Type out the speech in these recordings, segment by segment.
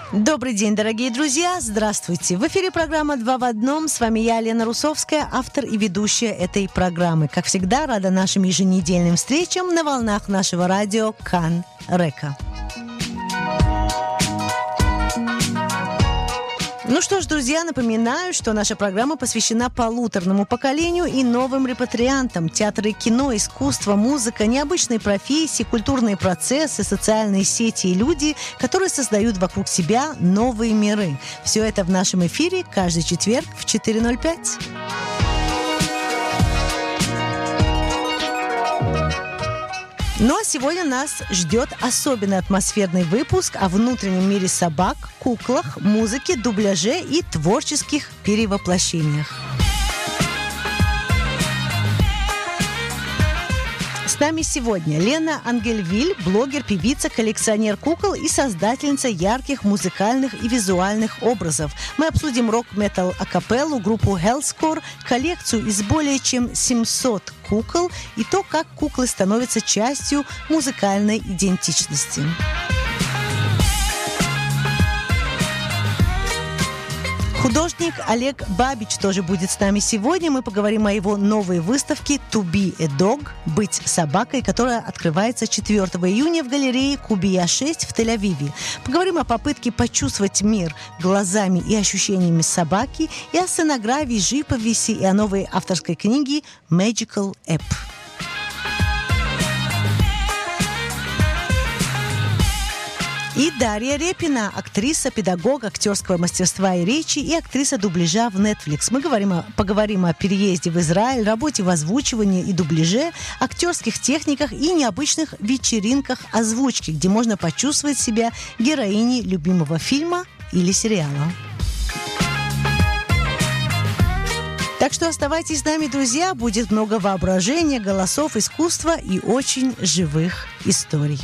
Добрый день, дорогие друзья! Здравствуйте! В эфире программа «Два в одном». С вами я, Лена Русовская, автор и ведущая этой программы. Как всегда, рада нашим еженедельным встречам на волнах нашего радио Кан Река. Ну что ж, друзья, напоминаю, что наша программа посвящена полуторному поколению и новым репатриантам. Театр и кино, искусство, музыка, необычные профессии, культурные процессы, социальные сети и люди, которые создают вокруг себя новые миры. Все это в нашем эфире каждый четверг в 4:05. Ну а сегодня нас ждет особенно атмосферный выпуск о внутреннем мире собак, куклах, музыке, дубляже и творческих перевоплощениях. С нами сегодня Лена Ангельвиль, блогер, певица, коллекционер кукол и создательница ярких музыкальных и визуальных образов. Мы обсудим рок-метал акапеллу, группу Hellscore, коллекцию из более чем 700 кукол и то, как куклы становятся частью музыкальной идентичности. Художник Олег Бабич тоже будет с нами сегодня. Мы поговорим о его новой выставке «To be a dog» – «Быть собакой», которая открывается 4 июня в галерее Кубия 6 в Тель-Авиве. Поговорим о попытке почувствовать мир глазами и ощущениями собаки, и о сценографии, живописи, и о новой авторской книге «Magical App». И Дарья Репина, актриса, педагог актерского мастерства и речи и актриса дубляжа в Netflix. Мы поговорим о переезде в Израиль, работе в озвучивании и дубляже, актерских техниках и необычных вечеринках озвучки, где можно почувствовать себя героиней любимого фильма или сериала. Так что оставайтесь с нами, друзья. Будет много воображения, голосов, искусства и очень живых историй.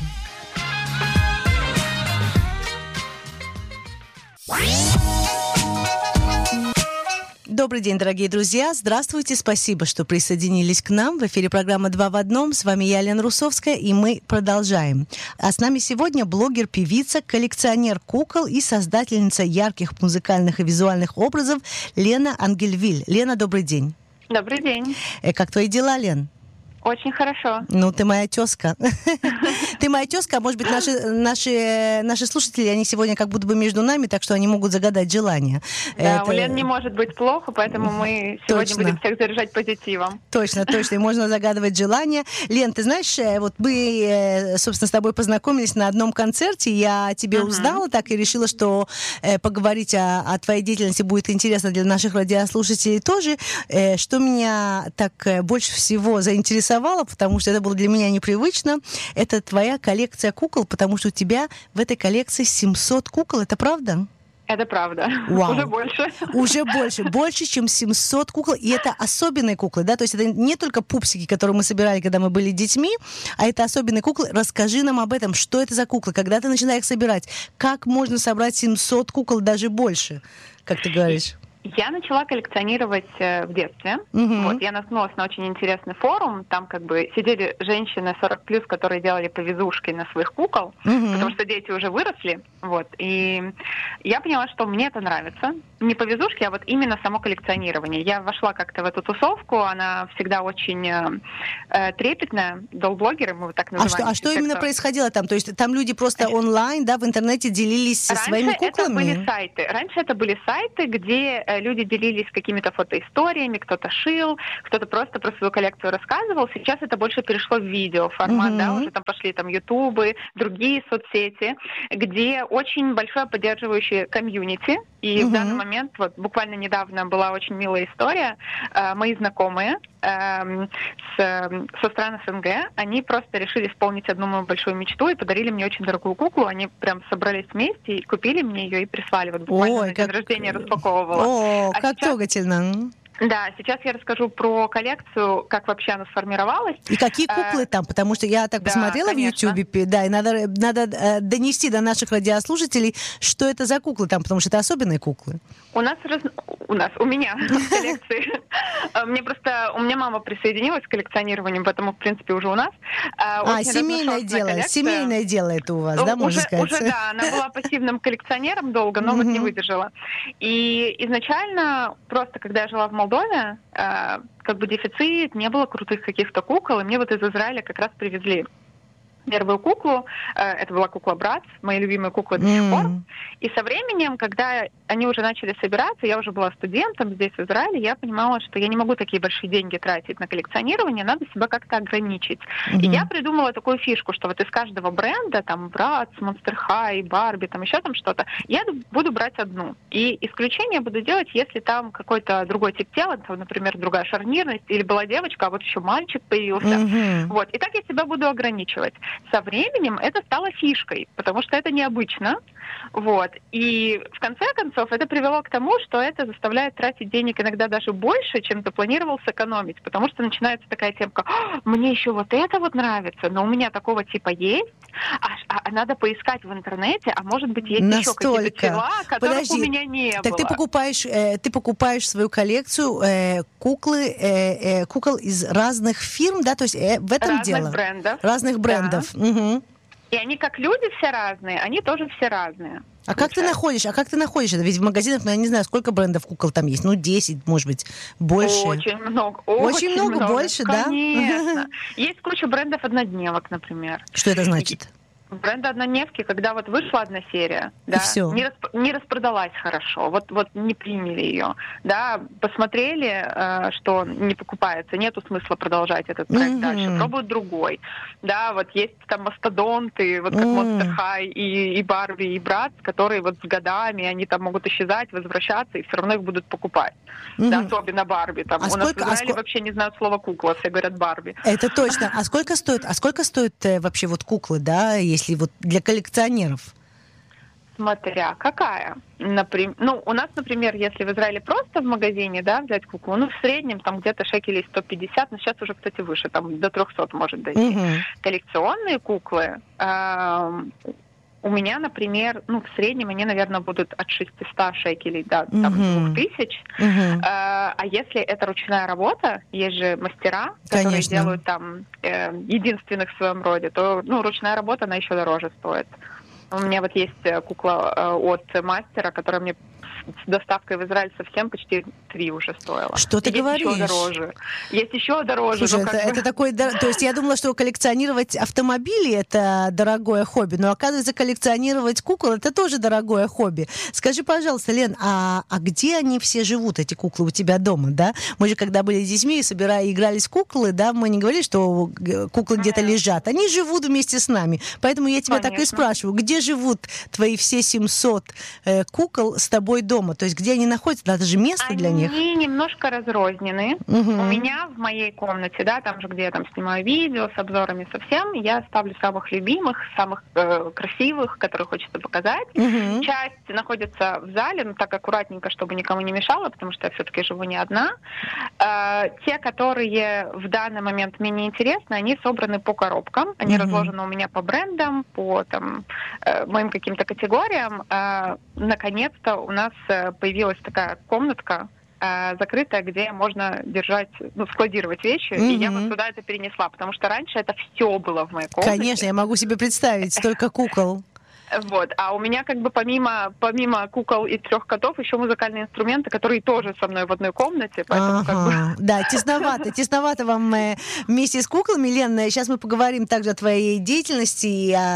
Добрый день, дорогие друзья. Здравствуйте. Спасибо, что присоединились к нам. В эфире программа «Два в одном». С вами я, Лена Русовская, и мы продолжаем. А с нами сегодня блогер, певица, коллекционер кукол и создательница ярких музыкальных и визуальных образов Лена Ангельвиль. Лена, добрый день. Добрый день. Как твои дела, Лен? Очень хорошо. Ну, ты моя тезка. Ты моя тезка, а может быть, наши слушатели, они сегодня как будто бы между нами, так что они могут загадать желание. Да, у Лены не может быть плохо, поэтому мы сегодня будем всех заряжать позитивом. Точно, и можно загадывать желание. Лен, ты знаешь, вот мы, собственно, с тобой познакомились на одном концерте, я тебе узнала так и решила, что поговорить о твоей деятельности будет интересно для наших радиослушателей тоже. Что меня так больше всего заинтересовало, потому что это было для меня непривычно. Это твоя коллекция кукол, потому что у тебя в этой коллекции 700 кукол. Это правда? Это правда. Вау. Уже больше. Уже больше. Больше, чем 700 кукол. И это особенные куклы, да? То есть это не только пупсики, которые мы собирали, когда мы были детьми, а это особенные куклы. Расскажи нам об этом. Что это за куклы? Когда ты начала их собирать? Как можно собрать 700 кукол, даже больше, как ты говоришь? Я начала коллекционировать в детстве. Вот, я наткнулась на очень интересный форум. Там как бы сидели женщины 40+, которые делали повизушки на своих кукол, потому что дети уже выросли. Вот, и я поняла, что мне это нравится. Не повизушки, а вот именно само коллекционирование. Я вошла как-то в эту тусовку. Она всегда очень трепетная. Долблогеры, мы вот так называем. А что именно происходило там? То есть там люди просто онлайн, да, в интернете делились своими куклами? Раньше это были сайты, где люди делились какими-то фотоисториями, кто-то шил, кто-то просто про свою коллекцию рассказывал. Сейчас это больше перешло в видеоформат, да, уже там пошли там ютубы, другие соцсети, где очень большое поддерживающее комьюнити. И в данный момент, вот буквально недавно была очень милая история. Мои знакомые со стран СНГ, они просто решили исполнить одну мою большую мечту и подарили мне очень дорогую куклу. Они прям собрались вместе и купили мне ее и прислали. Вот буквально на день рождения распаковывала. Как трогательно. Да, сейчас я расскажу про коллекцию, как вообще она сформировалась. И какие куклы там, потому что я так посмотрела в Ютубе, да, и надо донести до наших радиослушателей, что это за куклы там, потому что это особенные куклы. У меня в коллекции. У меня мама присоединилась к коллекционированию, поэтому, в принципе, уже у нас. Семейное дело это у вас, да, можно сказать? Уже, да, она была пассивным коллекционером долго, но вот не выдержала. И изначально, просто когда я жила в Молдове, как бы дефицит, не было крутых каких-то кукол, и мне вот из Израиля как раз привезли первую куклу. Это была кукла Братц, мои любимые куклы до сих пор. И со временем, когда они уже начали собираться, я уже была студентом здесь, в Израиле, я понимала, что я не могу такие большие деньги тратить на коллекционирование, надо себя как-то ограничить. И я придумала такую фишку, что вот из каждого бренда, там, Братц, Monster High, Барби, там еще там что-то, я буду брать одну. И исключение буду делать, если там какой-то другой тип тела, там, например, другая шарнирность, или была девочка, а вот еще мальчик появился. Вот. И так я себя буду ограничивать. Со временем это стало фишкой, потому что это необычно. Вот. И в конце концов это привело к тому, что это заставляет тратить денег иногда даже больше, чем ты планировал сэкономить, потому что начинается такая темка: мне еще вот это вот нравится, но у меня такого типа есть, а надо поискать в интернете, а может быть есть еще какие-то тела, которых у меня не было. Так ты покупаешь свою коллекцию кукол из разных фирм, да, то есть в этом дело? Разных брендов. Да. Угу. И они как люди все разные, они тоже все разные. А как ты находишь это? Ведь в магазинах, я не знаю, сколько брендов кукол там есть. 10, может быть, больше. Очень много. Очень много, больше, да? Конечно. Есть куча брендов-однодневок, например. Что это значит? Бренда однодневки, когда вот вышла одна серия, да, не распродалась хорошо, вот не приняли ее, да, посмотрели, что не покупается, нету смысла продолжать этот проект дальше, пробуют другой, да, вот есть там мастодонты, вот как Monster High и Барби, и Братц, которые вот с годами, они там могут исчезать, возвращаться, и все равно их будут покупать, да, особенно Барби, там, у нас в Израиле вообще не знают слова кукла, все говорят Барби. Это точно. А сколько стоит вообще вот куклы, да, если вот для коллекционеров? Смотря какая. Например, у нас, например, если в Израиле просто в магазине, да, взять куклу, в среднем там где-то шекелей 150, но сейчас уже, кстати, выше, там до 300 может дойти. Коллекционные куклы у меня, например, в среднем они, наверное, будут от 600 шекелей до 2000. А если это ручная работа, есть же мастера, которые делают там единственных в своем роде, то ручная работа, она еще дороже стоит. У меня вот есть кукла от мастера, которая мне с доставкой в Израиль совсем почти 3 уже стоила. Что ты говоришь? Есть еще дороже. Слушай, это такой... То есть я думала, что коллекционировать автомобили — это дорогое хобби, но, оказывается, коллекционировать кукол — это тоже дорогое хобби. Скажи, пожалуйста, Лен, а где они все живут, эти куклы, у тебя дома, да? Мы же, когда были с детьми и игрались в куклы, да, мы не говорили, что куклы где-то лежат. Они живут вместе с нами. Поэтому я тебя так и спрашиваю, где живут твои все 700 кукол с тобой дома? То есть где они находятся? Надо же место для них. Они немножко разрознены. У меня в моей комнате, да, там же, где я там снимаю видео с обзорами совсем, я ставлю самых любимых, самых красивых, которые хочется показать. Часть находится в зале, так аккуратненько, чтобы никому не мешало, потому что я все-таки живу не одна. Те, которые в данный момент мне не интересны, они собраны по коробкам. Они разложены у меня по брендам, по там, моим каким-то категориям. Наконец-то у нас появилась такая комнатка закрытая, где можно держать, складировать вещи, и я вот туда это перенесла, потому что раньше это все было в моей комнате. Конечно, я могу себе представить, столько кукол. Вот. А у меня как бы помимо кукол и 3 котов еще музыкальные инструменты, которые тоже со мной в одной комнате. Поэтому Да, тесновато вам вместе с куклами. Лен, сейчас мы поговорим также о твоей деятельности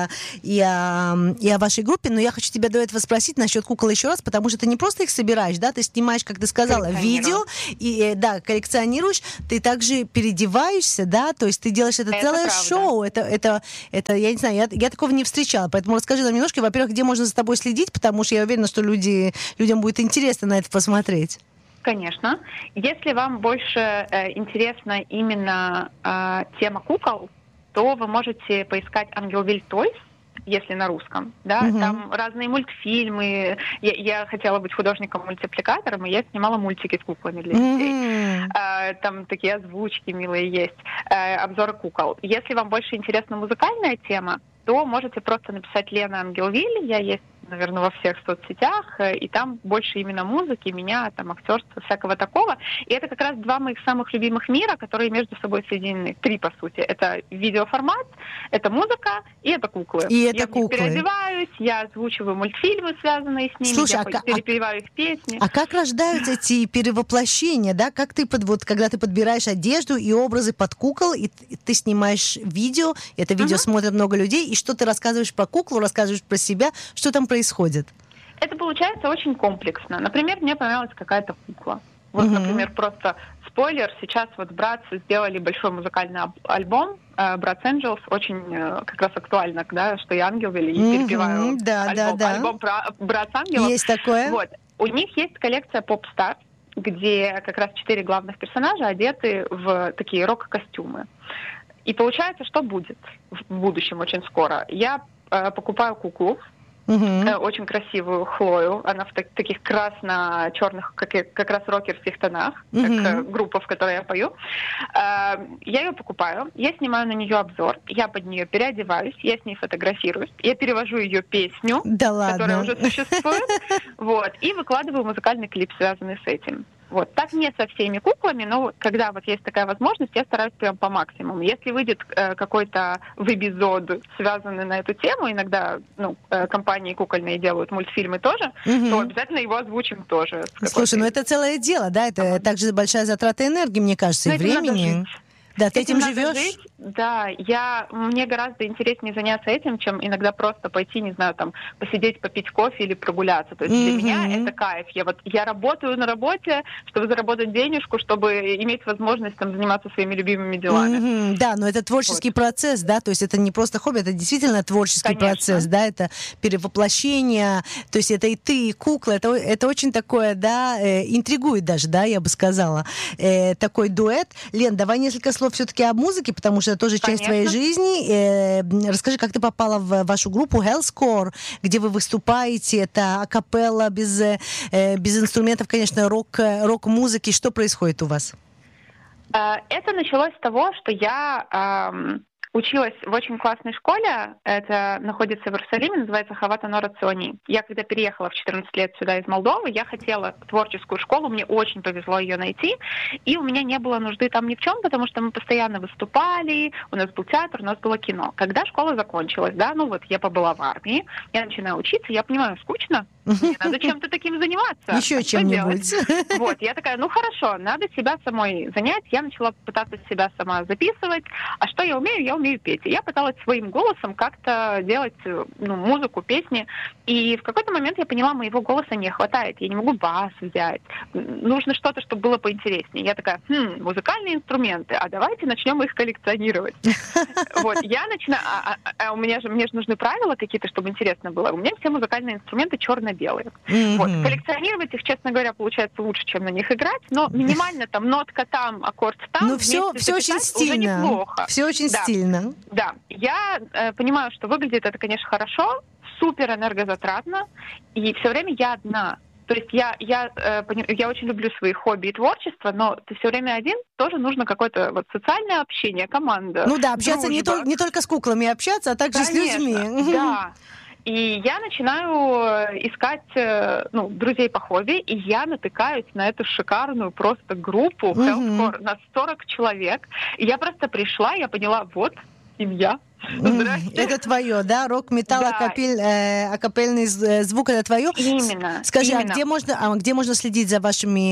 и о вашей группе, но я хочу тебя до этого спросить насчет кукол еще раз, потому что ты не просто их собираешь, да, ты снимаешь, как ты сказала, видео, и коллекционируешь, ты также переодеваешься, да, то есть ты делаешь это целое шоу. Это я не знаю, я такого не встречала, поэтому расскажи нам немножко, во-первых, где можно за тобой следить, потому что я уверена, что людям будет интересно на это посмотреть. Конечно. Если вам больше интересна именно тема кукол, то вы можете поискать Ангелвиль Toys. если на русском, да, там разные мультфильмы. Я хотела быть художником-мультипликатором, и я снимала мультики с куклами для детей. Там такие озвучки милые есть, обзоры кукол. Если вам больше интересна музыкальная тема, то можете просто написать Лена Ангелвиль, я есть, наверное, во всех соцсетях, и там больше именно музыки, меня, там, актерства, всякого такого. И это как раз два моих самых любимых мира, которые между собой соединены. Три, по сути. Это видеоформат, это музыка и это куклы. И это я куклы. переодеваюсь, я озвучиваю мультфильмы, связанные с ними, слушай, я перепеваю их песни. А как рождаются эти перевоплощения, да? Как ты, когда ты подбираешь одежду и образы под кукол, и ты снимаешь видео, это видео смотрят много людей, и что ты рассказываешь про куклу, рассказываешь про себя, что там происходит? Это получается очень комплексно. Например, мне понравилась какая-то кукла. Вот, например, просто спойлер, сейчас вот Bratz сделали большой музыкальный альбом, Bratz Angels, очень как раз актуально, да, что я Ангелвиль, и перепеваю альбом про Bratz Ангелов. Есть такое. Вот. У них есть коллекция Pop Star, где как раз 4 главных персонажа одеты в такие рок-костюмы. И получается, что будет в будущем очень скоро? Я покупаю куклу, очень красивую Хлою. Она в таких красно-черных, как раз рокерских тонах, как группа, в которой я пою. Я ее покупаю, я снимаю на нее обзор, я под нее переодеваюсь, я с ней фотографируюсь, я перевожу ее песню, которая уже существует, вот, и выкладываю музыкальный клип, связанный с этим. Вот. Так не со всеми куклами, но когда вот есть такая возможность, я стараюсь прям по максимуму. Если выйдет какой-то вебизод, связанный на эту тему, иногда компании кукольные делают мультфильмы тоже, то обязательно его озвучим тоже. Слушай, это целое дело, да? Это также большая затрата энергии, мне кажется, и времени. Да, ты этим живешь? Да, мне гораздо интереснее заняться этим, чем иногда просто пойти, не знаю, там, посидеть, попить кофе или прогуляться. То есть для меня это кайф. Я работаю на работе, чтобы заработать денежку, чтобы иметь возможность там заниматься своими любимыми делами. Да, но это творческий процесс, да, то есть это не просто хобби, это действительно творческий процесс, да, это перевоплощение, то есть это и ты, и кукла, это очень такое, да, интригует даже, да, я бы сказала, такой дуэт. Лен, давай несколько слов все-таки о музыке, потому что это тоже часть твоей жизни. Расскажи, как ты попала в вашу группу Hellscore, где вы выступаете, это акапелла, без инструментов, конечно, рок-музыки. Что происходит у вас? Это началось с того, что я училась в очень классной школе, это находится в Иерусалиме, называется Хавата Нора Циони. Я когда переехала в 14 лет сюда из Молдовы, я хотела творческую школу, мне очень повезло ее найти, и у меня не было нужды там ни в чем, потому что мы постоянно выступали, у нас был театр, у нас было кино. Когда школа закончилась, да, я побыла в армии, я начинаю учиться, я понимаю, скучно, мне надо чем-то таким заниматься. Еще чем-нибудь. Вот, я такая, хорошо, надо себя самой занять. Я начала пытаться себя сама записывать. А что я умею? Я умею петь. И я пыталась своим голосом как-то делать музыку, песни. И в какой-то момент я поняла, моего голоса не хватает. Я не могу бас взять. Нужно что-то, чтобы было поинтереснее. Я такая, музыкальные инструменты, а давайте начнем их коллекционировать. Вот, я начинаю... мне же нужны правила какие-то, чтобы интересно было. У меня все музыкальные инструменты черно-белые. Вот. Коллекционировать их, честно говоря, получается лучше, чем на них играть, но минимально там нотка там, аккорд там. Ну, все очень стильно. Уже неплохо. Все очень стильно. Да. Я понимаю, что выглядит это, конечно, хорошо, супер энергозатратно, и все время я одна. То есть я очень люблю свои хобби и творчество, но ты все время один, тоже нужно какое-то социальное общение, команда. Ну да, общаться не только с куклами общаться, а также с людьми. Да. И я начинаю искать друзей по хобби, и я натыкаюсь на эту шикарную просто группу Hellscore на 40 человек. И я просто пришла, я поняла, семья. Это твое, да? Рок-металл, акапельный звук, это твое? Именно. Скажи, а где можно следить за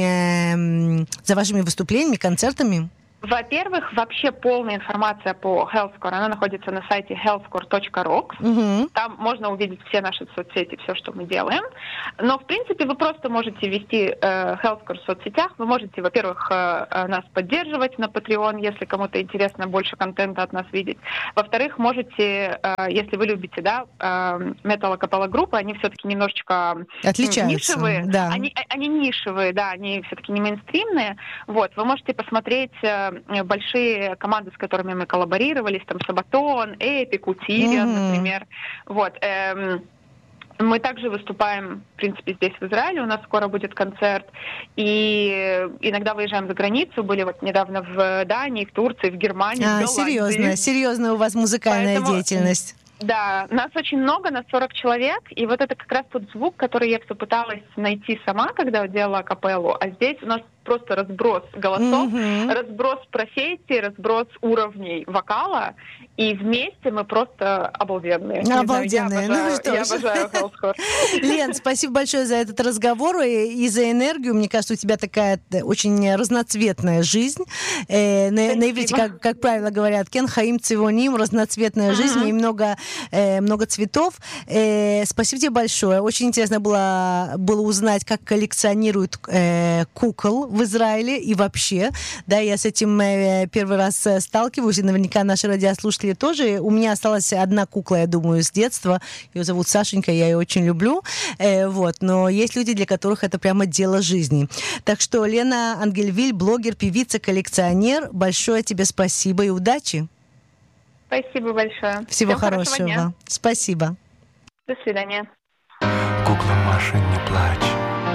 вашими выступлениями, концертами? Во-первых, вообще полная информация по Hellscore, она находится на сайте hellscore.rocks. Там можно увидеть все наши соцсети, все, что мы делаем. Но, в принципе, вы просто можете вести Hellscore в соцсетях. Вы можете, во-первых, нас поддерживать на Patreon, если кому-то интересно больше контента от нас видеть. Во-вторых, можете, если вы любите, метал-акапелла группы, они все-таки немножечко нишевые. Да. Они нишевые, да, они все-таки не мейнстримные. Вот, вы можете посмотреть большие команды, с которыми мы коллаборировались, там Сабатон, Эпик, Утириан, например. Вот. Мы также выступаем, в принципе, здесь, в Израиле. У нас скоро будет концерт. И иногда выезжаем за границу. Были вот недавно в Дании, в Турции, в Германии, в Голландии. Серьезно у вас музыкальная деятельность. Да, нас очень много, нас 40 человек, и вот это как раз тот звук, который я все пыталась найти сама, когда делала акапеллу, а здесь у нас просто разброс голосов, разброс профессий, разброс уровней вокала, и вместе мы просто обалденные. Обалденные. Я обожаю Hellscore. Лен, спасибо большое за этот разговор и за энергию. Мне кажется, у тебя такая очень разноцветная жизнь. На иврите, как правило говорят, кен хаим цивоним, разноцветная жизнь, и много цветов. Спасибо тебе большое. Очень интересно было узнать, как коллекционируют кукол в Израиле и вообще. Да, я с этим первый раз сталкиваюсь, и наверняка наши радиослушатели тоже. У меня осталась одна кукла, я думаю, с детства. Ее зовут Сашенька, я ее очень люблю. Вот. Но есть люди, для которых это прямо дело жизни. Так что, Лена Ангельвиль, блогер, певица, коллекционер, большое тебе спасибо и удачи. Спасибо большое. Всего хорошего. Спасибо. До свидания. Кукла Маша, не плачь.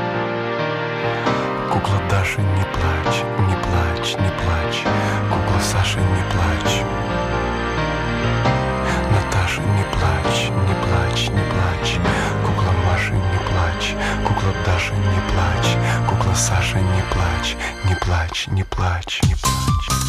Кукла Даша, не плачь, не плачь, не плачь. Кукла Саша, не плачь. Наташа, не плачь, не плачь, не плачь. Кукла Маша, не плачь. Кукла Даша, не плачь. Кукла Саша, не плачь, не плачь, не плачь, не плачь.